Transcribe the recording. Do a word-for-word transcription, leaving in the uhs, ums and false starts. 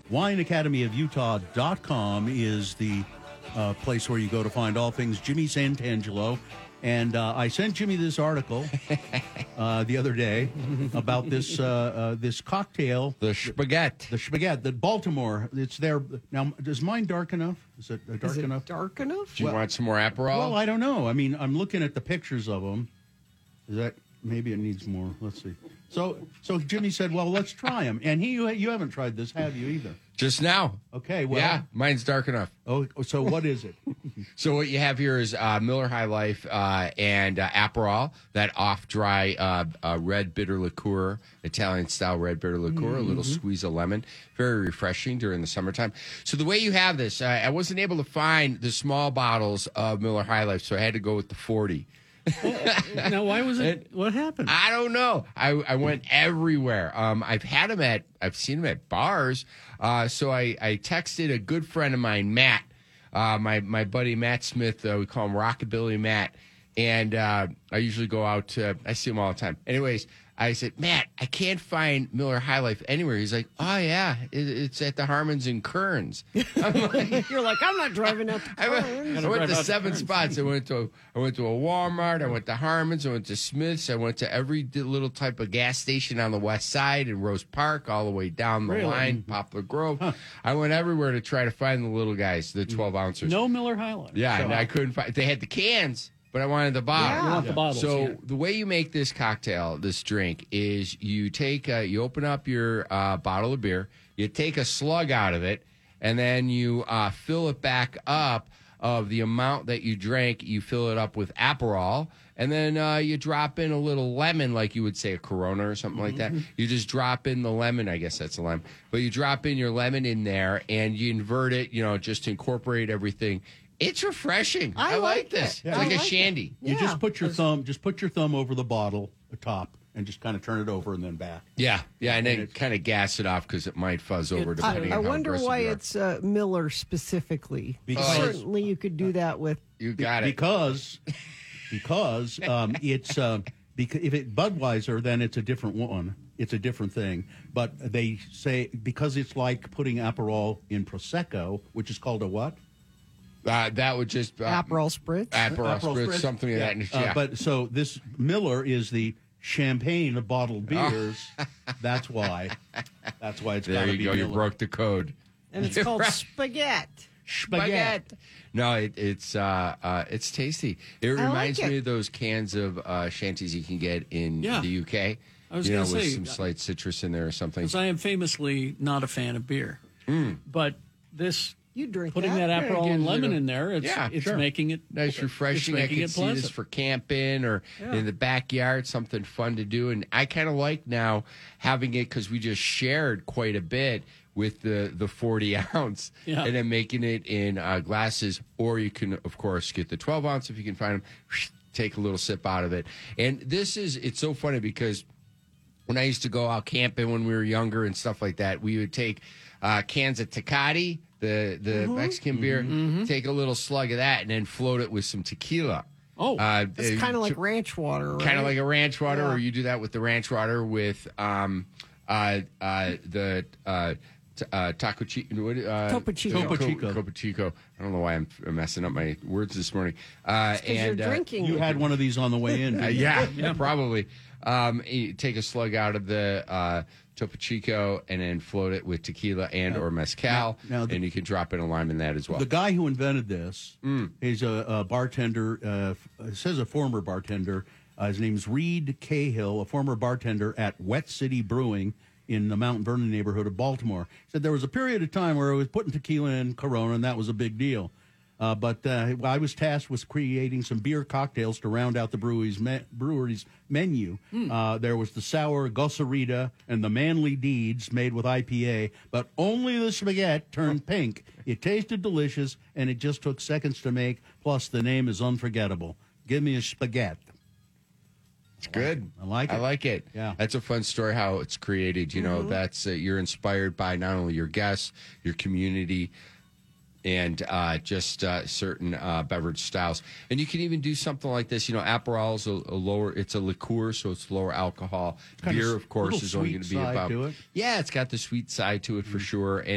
wine academy of utah dot com is the uh, place where you go to find all things Jimmy Santangelo. And uh, I sent Jimmy this article uh, the other day about this uh, uh, this cocktail. The spaghetti. The spaghetti. The Baltimore. It's there. Now, is mine dark enough? Is it uh, dark Is it enough? dark enough? Do you Well- want some more Aperol? Well, I don't know. I mean, I'm looking at the pictures of them. Is that maybe it needs more? Let's see. So, so Jimmy said, "Well, let's try them." And he, you haven't tried this, have you either? Just now. Okay. Well, Yeah, mine's dark enough. Oh, so what is it? So what you have here is uh, Miller High Life uh, and uh, Aperol, that off-dry uh, uh, red bitter liqueur, Italian-style red bitter liqueur, mm-hmm. a little squeeze of lemon. Very refreshing during the summertime. So the way you have this, uh, I wasn't able to find the small bottles of Miller High Life, so I had to go with the forty. Now, why was it? What happened? I don't know. I, I went everywhere. Um, I've had them at, I've seen them at bars. Uh, so I, I texted a good friend of mine, Matt, uh, my, my buddy Matt Smith. Uh, we call him Rockabilly Matt. And uh, I usually go out to, I see him all the time. Anyways, I said, Matt, I can't find Miller High Life anywhere. He's like, oh, yeah, it, it's at the Harmons and Kearns. I'm like, You're like, I'm not driving out to I went, Kearns. I went drive to out to seven Kearns. spots. I went to I went to a Walmart. I went to Harmon's. I went to Smith's. I went to every di- little type of gas station on the west side in Rose Park, all the way down the Really? line, Poplar Grove. I went everywhere to try to find the little guys, the twelve ouncers. No Miller High Life. Yeah, So- and I couldn't find. They had the cans, but I wanted the bottle. Yeah. You want the bottles, So yeah. the way you make this cocktail, this drink, is you take, uh, you open up your uh, bottle of beer, you take a slug out of it, and then you uh, fill it back up of the amount that you drank. You fill it up with Aperol, and then uh, you drop in a little lemon, like you would say a Corona or something like that. You just drop in the lemon. I guess that's a lemon. But you drop in your lemon in there, and you invert it, you know, just to incorporate everything. It's refreshing. I I, like like this. it. It's I like a like it. shandy. You Yeah. just put your thumb, just put your thumb over the bottle, the top, and just kind of turn it over and then back. Yeah, yeah, and then it's- kind of gas it off because it might fuzz over depending I, I on how wonder aggressive why you are. it's uh, Miller specifically. Because- Certainly you could do that with. You got it. Because, because um, it's uh, because if it Budweiser, then it's a different one. It's a different thing. But they say because it's like putting Aperol in Prosecco, which is called a what? Uh, that would just uh, Aperol Spritz. Aperol, Aperol Spritz, Spritz? something of that nature. Uh, Yeah. but so this Miller is the champagne of bottled beers. That's why. That's why it's there gotta you be go. You Miller. broke the code. And it's called spaghetti. Spaghetti. No, it, it's uh, uh, it's tasty. It like reminds it. me of those cans of uh, shanties you can get in Yeah. the U K. I was you know, gonna with say, some slight citrus in there or something. Because I am famously not a fan of beer. But this, You drink putting that? that Yeah, Aperol it and gives it lemon a- in there, it's, Yeah, it's sure. making it Nice, refreshing. It's I making can it see this pleasant. for camping or Yeah. in the backyard, something fun to do. And I kind of like now having it because we just shared quite a bit with the, the forty ounce Yeah. and then making it in uh, glasses. Or you can, of course, get the twelve ounce if you can find them, take a little sip out of it. And this is, it's so funny because when I used to go out camping when we were younger and stuff like that, we would take uh, cans of Tecate, the, the Mexican beer, take a little slug of that, and then float it with some tequila. Oh. uh, It's uh, kind of like to- ranch water, right? kind of like a ranch water, Yeah. or you do that with the ranch water with um, uh, uh, the uh, t- uh, taco chi- what, uh, Topo Chico. Topo Co- Chico. Topo Chico. I don't know why I'm messing up my words this morning. Uh, 'Cause you're and uh, drinking. You had one of these on the way in. uh, didn't you? yeah, probably. Um, you take a slug out of the uh, Topo Chico and then float it with tequila and or mezcal, now- now the- and you can drop in a lime in that as well. The guy who invented this, Mm. he's a, a bartender. Uh, f- it says a former bartender. Uh, his name's Reed Cahill, a former bartender at Wet City Brewing in the Mount Vernon neighborhood of Baltimore. He said there was a period of time where I was putting tequila in Corona, and that was a big deal. Uh, but uh, I was tasked with creating some beer cocktails to round out the brewery's, me- brewery's menu. Uh, there was the sour Gosarita and the Manly Deeds made with I P A, but only the spaghetti turned pink. It tasted delicious, and it just took seconds to make, plus the name is unforgettable. Give me a spaghetti. It's good. I like it. I like it. Yeah. That's a fun story how it's created. You know, that's uh, you're inspired by not only your guests, your community, and uh, just uh, certain uh, beverage styles. And you can even do something like this. You know, Aperol is a, a lower, it's a liqueur, so it's lower alcohol. Kind of Beer, s- of course, little is only sweet going to be side about. to it. Yeah, it's got the sweet side to it for sure. And